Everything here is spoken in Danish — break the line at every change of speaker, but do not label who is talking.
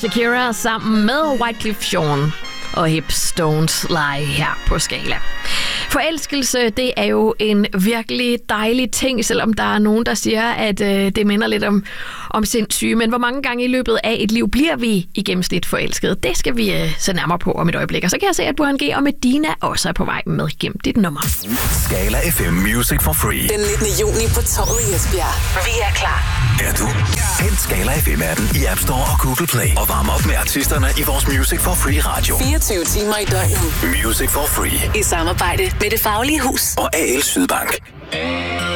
Shakira sammen med Wyclef Jean og Hip Stones Lie her på Skala. Forelskelse, det er jo en virkelig dejlig ting, selvom der er nogen, der siger, at det minder lidt om sindssyge. Men hvor mange gange i løbet af et liv bliver vi i gennemsnit forelsket? Det skal vi se nærmere på om et øjeblik. Og så kan jeg se, at Burhan G og Medina også er på vej med Gem dit nummer.
Skala FM Music for Free.
Den 19. juni på Torvet i Esbjerg. Vi er klar.
Er du? Hent Skala FM-appen i App Store og Google Play. Og varm op med artisterne i vores Music for Free radio.
24 timer i døgnet.
Music for Free.
I samarbejde med Det Faglige Hus
og AL Sydbank.